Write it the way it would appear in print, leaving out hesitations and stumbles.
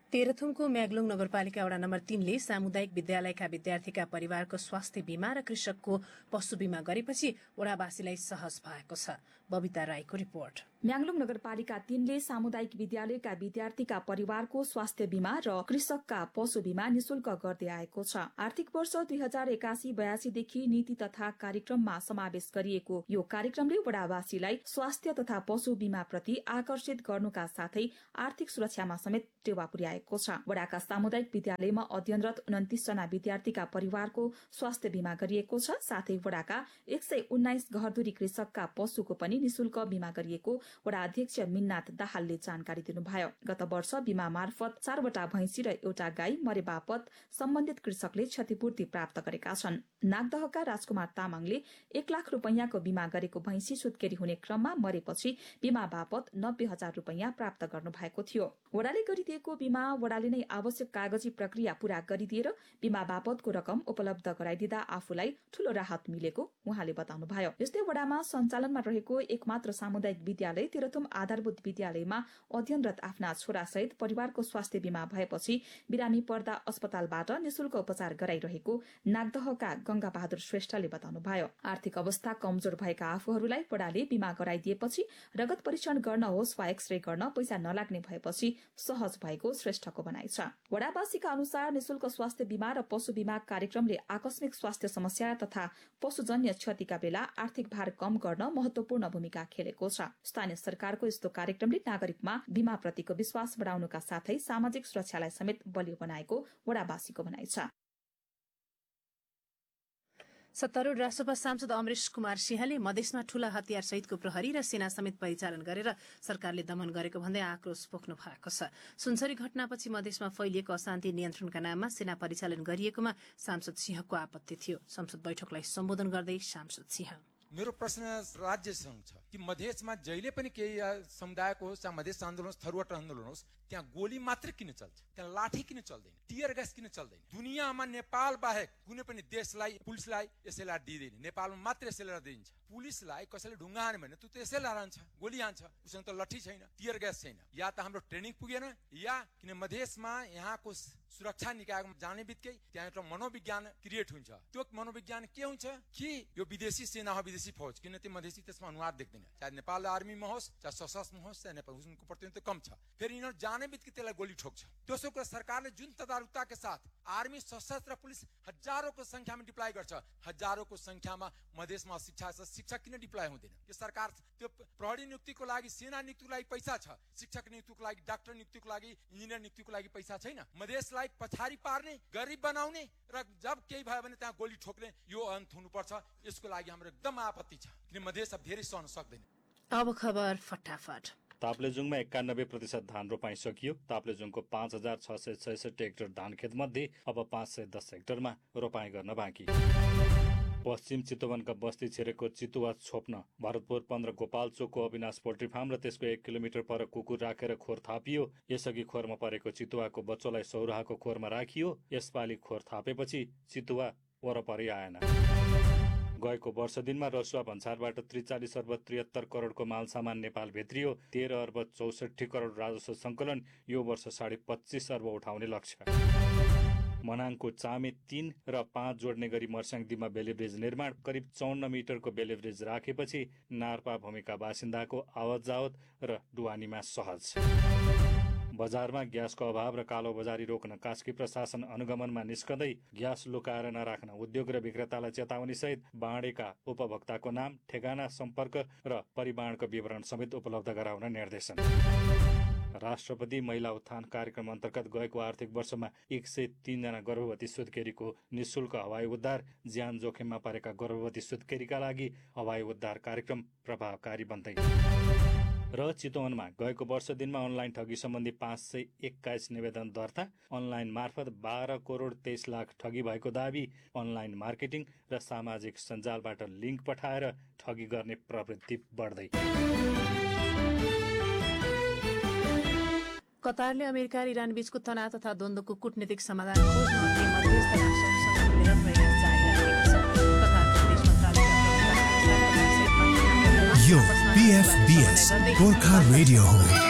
तेह्रथुमको म्याग्लुङ नगरपालिका वडा नम्बर 3ले सामुदायिक विद्यालयका विद्यार्थीका परिवारको स्वास्थ्य बीमा र कृषकको पशु बीमा गरेपछि वडावासीलाई सहज भएको छ। बबिता राईको रिपोर्ट। म्याग्लुङ नगरपालिका 3ले सामुदायिक विद्यालयका विद्यार्थीका परिवारको स्वास्थ्य बीमा र कृषकका पशु बीमा निशुल्क गर्दै आएको छ। आर्थिक वर्ष 2081-82 देखि नीति तथा कार्यक्रममा समावेश गरिएको यो कार्यक्रमले वडावासीलाई स्वास्थ्य तथा पशु बीमा प्रति आकर्षित गर्नुका साथै आर्थिक सुरक्षामा समेत टेवा पुर्याएको छ। वडाका सामुदायिक विद्यालयमा अध्ययनरत 29 जना विद्यार्थीका परिवारको स्वास्थ्य बीमा गरिएको छ। साथै वडाका 119 घरधुरी कृषकका पशुको पनि निशुल्क बीमा गरिएको वडा अध्यक्ष मिन्नाथ दाहालले जानकारी दिनुभयो। गत वर्ष बीमा मार्फत 4 वटा भैंसी र एउटा गाई मरे बापत सम्बन्धित कृषकले क्षतिपूर्ति प्राप्त गरेका छन्। नागदहका राजकुमार तामाङले 1 लाख रुपैयाँको बीमा गरेको भैंसी सुत्केरी हुने क्रममा मरेपछि बीमा बापत 90,000 रुपैयाँ प्राप्त गर्नु भएको थियो। वडाले गरिदिएको बीमा वडाले नै आवश्यक कागजी प्रक्रिया पूरा गरिदिएर बीमा बापतको रकम उपलब्ध गराइदिँदा आफूलाई ठूलो राहत मिलेको उहाँले बताउनुभयो। यस्तै वडामा सञ्चालनमा रहेको एकमात्र सामुदायिक विद्यालय तेह्रथुम आधारभूत विद्यालयमा अध्ययनरत आफ्ना छोरासहित परिवारको स्वास्थ्य बीमा भएपछि बिरामी पर्दा अस्पतालबाट निशुल्क उपचार गराइरहेको नागदहका गंगा बहादुर श्रेष्ठले बताउनुभयो। आर्थिक अवस्था कमजोर भएका आफूहरूलाई वडाले बीमा गराइदिएपछि रगत परीक्षण गर्न होस् वा एक्सरे गर्न पैसा नलाग्ने भएपछि सहज भएको श्रेष्ठको भनाइ छ। वडावासीका अनुसार निशुल्क स्वास्थ्य बीमा र पशु बीमा कार्यक्रमले आकस्मिक स्वास्थ्य समस्या तथा पशुजन्य क्षतिका बेला आर्थिक भार कम गर्न महत्वपूर्ण भूमिका खेलेको छ। स्थानीय सरकारको यस्तो कार्यक्रमले नागरिकमा बीमा प्रतिको विश्वास बढाउनुका साथै सामाजिक सुरक्षालाई समेत बलियो बनाएको वडावासीको भनाइ छ। सत्तारूढ़ राष्ट्रपा सांसद अमरेश कुमार सिंहले मधेसमा ठूला हतियार सहितको प्रहरी र सेना समेत परिचालन गरेर सरकारले दमन गरेको भन्दै आक्रोश पोख्नु भएको छ। सुनसरी घटनापछि मधेसमा फैलिएको अशान्ति नियन्त्रणका नाममा सेना परिचालन गरिएकोमा सांसद सिंहको आपत्ति थियो। संसद बैठकलाई सम्बोधन गर्दै सांसद सिंह, मेरो प्रश्न राज्यसँग छ कि मधेसमा जहिले पनि केही समुदायको होस् या मधेस आन्दोलन होस्, थरुवाट आन्दोलन होस्, त्यहाँ गोली मात्र किन चल्छ, त्यहाँ लाठी किन चल्दैन, टियर ग्यास किन चल्दैन? दुनियाँमा नेपाल बाहेक कुनै पनि देशलाई पुलिसलाई यसैलाई दिँदैन। नेपालमा मात्र यसैलाई दिन्छ। पुलिसलाई कसैले ढुङ्गा हान्यो भने त्यो यसैलाई हान्छ, गोली हान्छ, उसँग त लठी छैन, टियर ग्यास छैन। या त हाम्रो ट्रेनिङ पुगेन, या किन मधेसमा यहाँको सुरक्षा निकायमा जाने बित्तिकै त्यहाँ एउटा मनोविज्ञान क्रिएट हुन्छ। त्यो मनोविज्ञान के हुन्छ कि यो विदेशी सेना हो, विदेशी फौज, किन त्यो मधेसी त्यसमा अनुहार देख्दैन। चाहे नेपाल आर्मीमा होस्, चाहे सशस्त्रमा होस्, चाहे नेपाल, उनको प्रतिनिधित्व कम छ। फेरि यिनीहरू जाने बित्तिकै त्यसलाई गोली ठोक्छ। दोस्रो सरकारले जुन तदारुकताका साथ आर्मी, सशस्त्र पुलिस हजारौंको संख्यामा डिप्लॉय गर्छ, हजारौंको संख्यामा मधेसमा शिक्षा छ, शिक्षक किन डिप्लॉय हुँदैन? यो सरकार त्यो प्रहरी नियुक्तिको लागि, सेना नियुक्तिको लागि पैसा छ, शिक्षक नियुक्तिको लागि, डाक्टर नियुक्तिको लागि, इन्जिनियर नियुक्तिको लागि पैसा छैन। मधेसलाई पछाडि पार्ने, गरिब बनाउने र जब केही भयो भने त्यहाँ गोली ठोक्ने, यो अन्त हुनुपर्छ। यसको लागि हाम्रो एकदम आपत्ति छ, किन मधेस अब धेरै सहन सक्दैन। अब खबर फटाफट। ताप्लेजुङमा 91% धान रोपाई सकियो। ताप्लेजुङको 5,666 हेक्टर धान खेत मध्ये अब 510 हेक्टरमा रोपाई गर्न बाँकी। पश्चिम चितवनका बस्ती छिरेको चितुवा छोप्न भरतपुर 15 गोपालचोकको अविनाश पोल्ट्री फार्म र त्यसको 1 किलोमिटर पर कुकुर राखेर खोर थापियो। यसअघि खोरमा परेको चितुवाको बच्चोलाई सौराहाको खोरमा राखियो। यसपालि खोर थापेपछि चितुवा वरपरै आएन। गएको वर्ष दिनमा रसुवा भन्सारबाट 43 अर्ब 73 करोडको माल सामान नेपाल भित्रियो। 13 अर्ब 64 करोड राजस्व संकलन यो वर्ष 25.5 अर्ब उठाउने लक्ष्य। मनाङको चामे 3 र 5 जोड्ने गरी मर्स्याङदीमा बेलेब्रिज निर्माण। करिब 54 मिटरको बेलेब्रिज राखेपछि नार्पा भूमिका बासिन्दाको आवत जावत र डुवानीमा सहज। बजारमा ग्यासको अभाव र कालो बजारी रोक्न कास्की प्रशासन अनुगमनमा निस्कँदै ग्यास लुकाएर नराख्न उद्योग र विक्रेतालाई चेतावनी सहित बाँडेका उपभोक्ताको नाम, ठेगाना, सम्पर्क र परिमाणको विवरण समेत उपलब्ध गराउन निर्देशन। राष्ट्रपति महिला उत्थान कार्यक्रम अन्तर्गत गएको आर्थिक वर्षमा 103 जना गर्भवती सुत्केरीको निशुल्क हवाई उद्धार। ज्यान जोखिममा परेका गर्भवती सुत्केरीका लागि हवाई उद्धार कार्यक्रम प्रभावकारी बन्दै। र चितवनमा गएको वर्ष दिनमा अनलाइन ठगी सम्बन्धी 521 निवेदन दर्ता। अनलाइन मार्फत 12 करोड 23 लाख ठगी भएको दावी। अनलाइन मार्केटिङ र सामाजिक सञ्जालबाट लिङ्क पठाएर ठगी गर्ने प्रवृत्ति बढ्दै। कतारले अमेरिका र इरान बीचको तनाव तथा द्वन्द्वको कूटनीतिक समाधान खोज्न मध्यस्थता राष्ट्रसँग मिलेर प्रयास जारी राखेको छ। कतारको विदेश मन्त्रालयका यो PFBS गोर्खा रेडियो हो।